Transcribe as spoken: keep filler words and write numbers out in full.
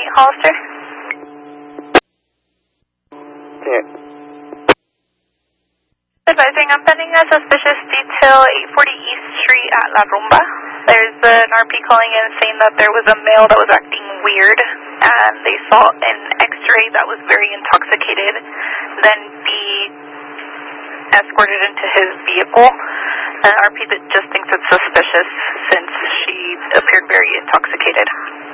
Saint Hollister. Yeah. Advising, I'm pending a suspicious detail, eight forty East Street at La Rumba. There's an R P calling in saying that there was a male that was acting weird, and they saw an X-ray that was very intoxicated, then be escorted into his vehicle. An R P that just thinks it's suspicious since she appeared very intoxicated.